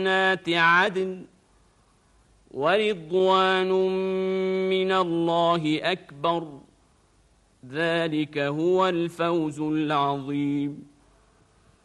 جنات عدن ورضوان من الله أكبر ذلك هو الفوز العظيم.